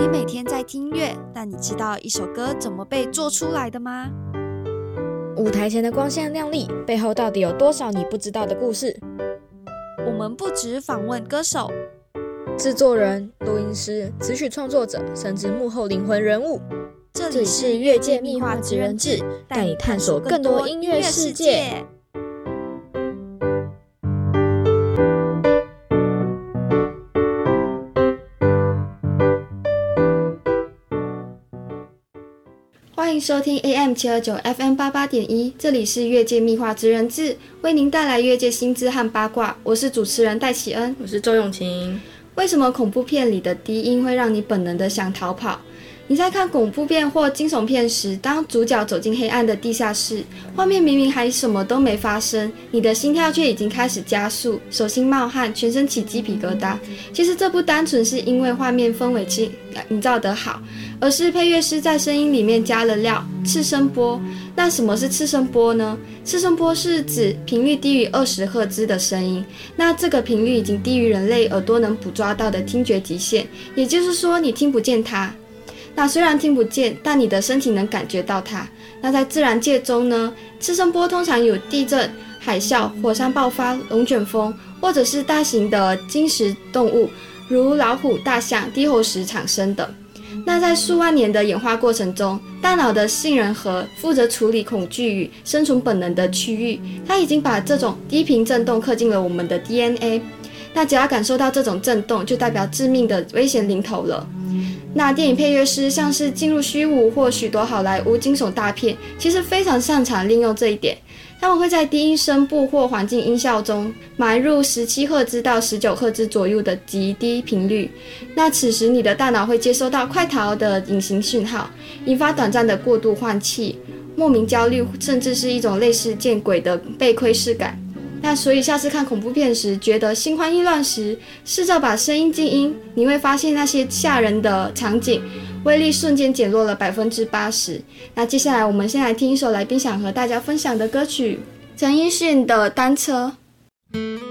你每天在听音乐，但你知道一首歌怎么被做出来的吗？ 舞台前的光鲜亮丽，背后到底有多少你不知道的故事？ 我们不只访问歌手、 制作人、录音师、词曲创作者，甚至幕后灵魂人物。 这里是乐界秘话职人志，带你探索更多音乐世界。欢迎收听 AM729 FM88.1， 这里是乐界秘话职人志，为您带来乐界新知和八卦。我是主持人戴启恩， 我是周永晴。 为什么恐怖片里的低音会让你本能的想逃跑？你在看恐怖片或惊悚片时，当主角走进黑暗的地下室，画面明明还什么都没发生，你的心跳却已经开始加速，手心冒汗，全身起鸡皮疙瘩。其实这不单纯是因为画面氛围营造得好，而是配乐师在声音里面加了料，次声波。那什么是次声波呢？次声波是指频率低于20赫兹的声音，那这个频率已经低于人类耳朵能捕捉到的听觉极限，也就是说你听不见它。那虽然听不见，但你的身体能感觉到它。那在自然界中呢，次声波通常有地震、海啸、火山爆发、龙卷风，或者是大型的惊食动物，如老虎、大象、低喉时产生的。那在数万年的演化过程中，大脑的杏仁核负责处理恐惧与生存本能的区域，它已经把这种低频振动刻进了我们的 DNA。那只要感受到这种震动，就代表致命的危险临头了。那电影配乐师像是进入虚无或许多好莱坞惊悚大片，其实非常擅长利用这一点。他们会在低音声部或环境音效中埋入17赫兹到19赫兹左右的极低频率。那此时你的大脑会接收到快逃的隐形讯号，引发短暂的过度换气、莫名焦虑，甚至是一种类似见鬼的被窥视感。那所以下次看恐怖片时觉得心慌意乱时，试着把声音静音，你会发现那些吓人的场景威力瞬间减弱了80%。那接下来我们先来听一首来宾想和大家分享的歌曲，陈奕迅的《单车》。